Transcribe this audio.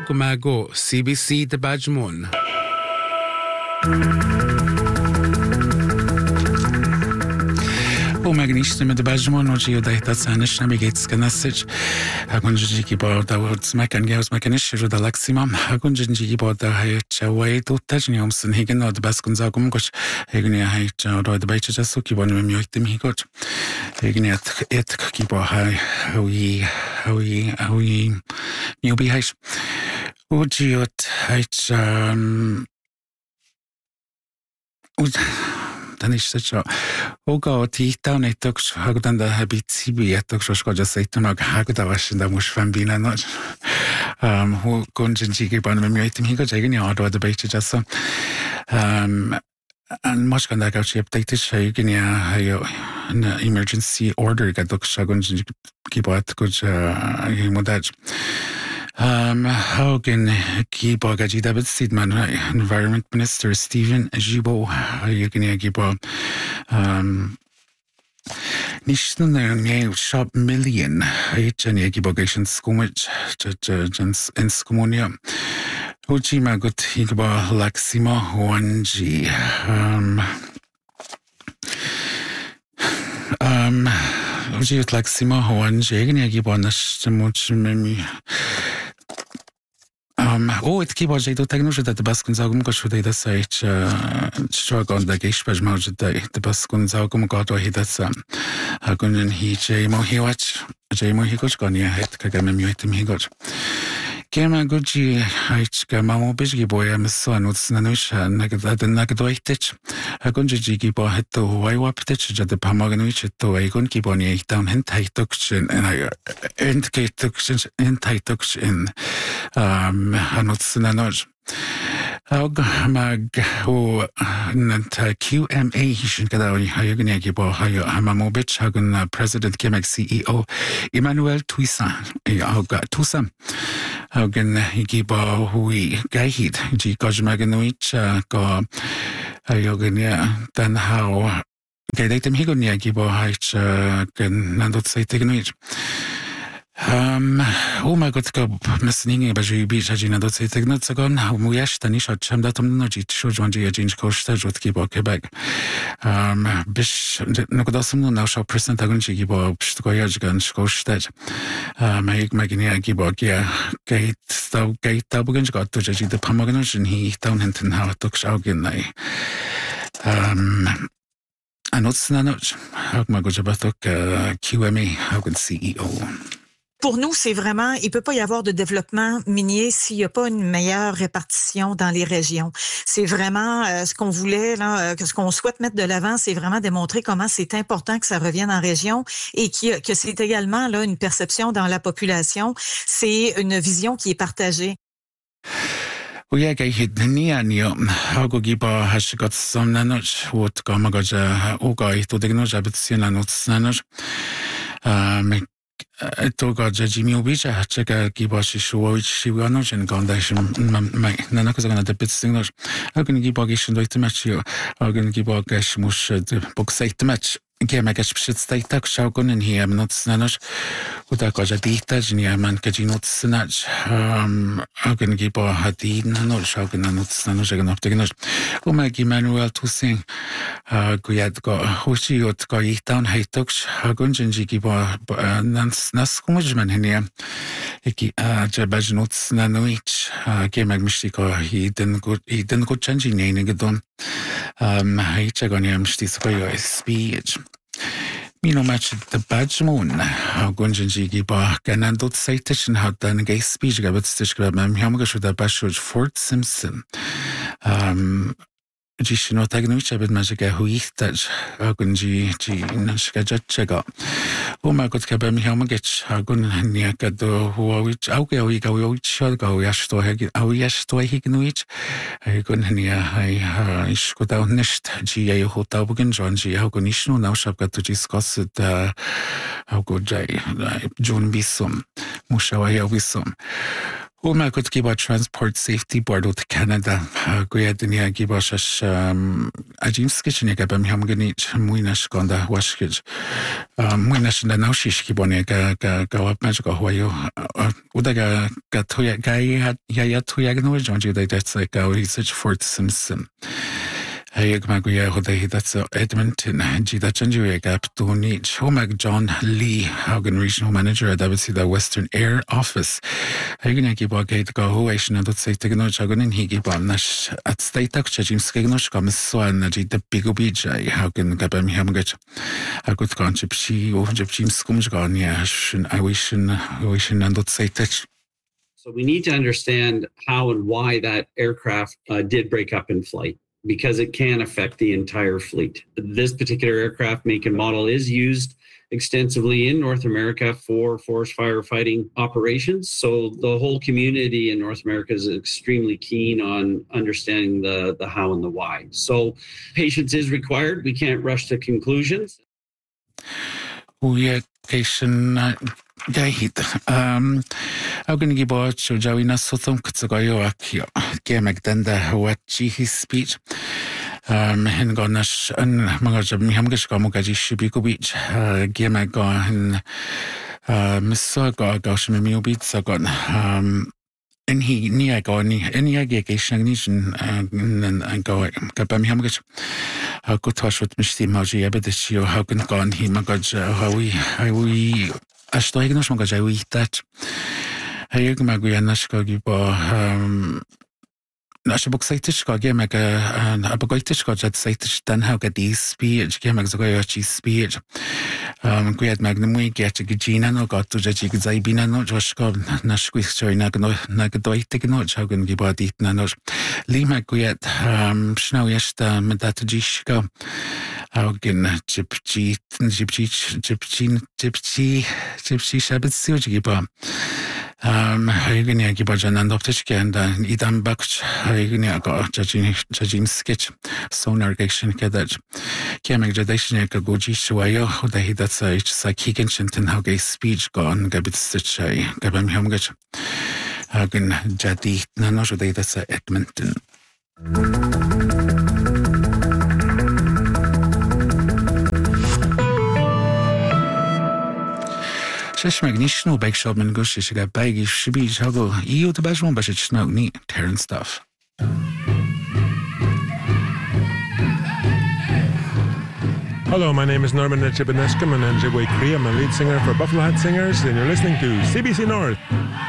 Gumago, CBC de Bajmon. Magniszny med Bajmon, oči od ta saneš navigetska naseć. Agunji ki bo da smakan geos makanish ro da laksima. Agunji ki bo da hay chawai to tajni omsen higen od baskun zagum goch. Hegni hay ro da baicha jasu ki bo nem yoitim higot. Hegni et ki bo hay hui newbie hay. Oji od hay Dan is het zo. Ook al die town het ook zo dan de habitibi het ook zo schoon zei toen ook haak dat was dan moest van binnen nog. Hoe kon je zich bij me mee te maken? Zeggen ja, dat de beetje just zo. En moest kan dat ook je update is. Zeggen ja, een emergency order dat ook zo kon je kibot goed je moet dat. Hogan Gibo Gaji David Sidman, Environment Minister Stephen Gibo, Yagini Gibo, Nishtan shop million, Jenny Gibo Gation Skumage, in Skumonia, Ujima Gut Higibo Laxima Huanji, Ujiut Laxima Huanji, Yagini Gibo Nashtamuch. Het kiba je do tak nuže da te baskun zagum ko šude da sa ich šogon da geish paj mauj da te baskun zagum ko do hida sa hagun hi je mo hiwach je mo hikoch konia het kagame myoitim higoch Kema guji haich ka mamo bishgi boya miso anuts nanush nagadoitich hagunji gi bo hetto wai waptich jade pamaganwich hetto aigun ki boni down hen taitokshin and kaitokshin in taitokshin anuts nanush Hog mag o nanta QMA hishin kadawi hayagni gibo hayo hamamobich hagun President Kemek CEO Emmanuel Toussaint Toussaint hagun gibo hui gaihid ji gojmaganwich go hayagni dan how gaidatem higonia gibo haich gen nandot saitegnuich my God, go missing by you beach as you know, that's it. Not so gone. How we actually shot some that I'm not sure one G. Change cost with Kibo Quebec. Bish no good awesome now shop present. I'm going to give up to go gun coast that. Make Magnia Gibo gate double got to judge the Pamaganotion he down Hinton how it took Shaugen. And what's the note? How my good about QMA, how can CEO. Pour nous, c'est vraiment, il peut pas y avoir de développement minier s'il y a pas une meilleure répartition dans les régions. C'est vraiment ce qu'on voulait, là, ce qu'on souhaite mettre de l'avant, c'est vraiment démontrer comment c'est important que ça revienne en région et que c'est également là une perception dans la population. C'est une vision qui est partagée. Oui, nianio hago giba hashigot somnanoch what gamagoja ogai to degnoja betsiananots nanoch to go Jimmy Obicha, check a gibashi show which she will not in condition. My Nanakazana the bit signal. I'm going to give Bogish and to match you. I'm going to give Bogish mush the box site match. Kemagash should stay tak shogun in here. I'm not snanish. Would I got a detail in here? Man, catching not snatch. I'm going to give a hadid, not shogun and not snanish. I'm going to take Oh, my Emmanuel to sing. Guyad got Hoshi or go eat down Haytox. Hagunjin Jigiba Naskumajman in here. Jabaj notes Nanoich. Kemag Mishiko. He didn't go changing any good. Haitagonium Stisco speech. Mino match the Bajmon, how Gunjigi Bar Ganandot citation had done a gay speech about Stishgrab and Hamagashu the Bashuj Fort Simpson. Gishino Tagnuch, but Magica who eat that Agunji Nashkajachaga. Oh my God, Kabam Hamagach, Agun Niakado, who which Auga we go, which go, Yashto Hignuich, I gun Hania, I go down nest, Gia Hotabugan, John G. Hagunishno, now shall got to discuss it. How good John Bissum, Mushawaya Wisum. Huma gut giba Transport Safety Board of Canada. Gwyadnia giba shash a James Kitchen gabam ham ganit muinash gonda washkid. Muinash na naushish gibone ga magic Ohio. Udaga gatoya gaya tuya no jonji that's like our research Fort Simpson. Hayag maguya hoday that's Edmonton Jida Chanjuya gap to need Homag John Lee Haugen Regional Manager at the Western Air Office. Hagan giba gate go hoation and say tegno chagon in higibam nash at state tak James Skegnosh comes so and the big obij Haugen gabam hamgach. A good concept she or James Skumjgania I wish and say touch. So we need to understand how and why that aircraft did break up in flight, because it can affect the entire fleet. This particular aircraft make and model is used extensively in North America for forest firefighting operations. So the whole community in North America is extremely keen on understanding the how and the why. So patience is required. We can't rush to conclusions. Gahit. Augen gibot so jawina sotom kutsugayo akio. Gemagdanda wachi his speech. Hen gonash an magajab mihamgish gomugaji shibiku beach. Gemagon Missaga Gaushmi beat Sagon. And he near goni any agation and go Gabam Hamgish. How good was with Mr. Maji Abedisio, how can gone he magaj how we Ashtoignos Magajawi that Hayag Maguianashka Gibo Nashabuk Saitishka Gamaka and Abagoitishka Jet Saitish then how get these speech, Gamagzagoyachi speech. Guiad Magnum get a Gina no got to Jaji Zaibina no Joshka Nashquis Nagadoitic no Chagan Gibadi Nanos Lima Guiad Schnauyesta Medatajishka. Augen Gypsy Shabbat Silgiba. Hagenia Gibajan and Optishka and Idam Bakch, Hagenia got judging sketch, sonar action cadage. Kamek Jadation Goji Shuayo, who they that's a Sakigan Shinton Hauge speech gone, Gabit Stitchay, Gabam Hamgach. Hagen Jadi Nanojo day that's a Edmonton. Shesh Magnishno Bake Shop and Gush got baggy shibi juggle. You the best one, but it's no neat tearing stuff. Hello, my name is Norman Chibanescum and I'm Jibwe Kriya. I'm a lead singer for Buffalo Hat Singers, and you're listening to CBC North.